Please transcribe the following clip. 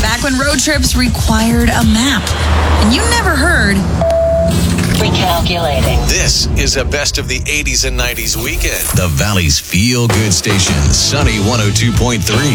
Back when road trips required a map. And you never heard... Recalculating. This is a best of the 80s and 90s weekend. The Valley's feel-good station, Sunny 102.3.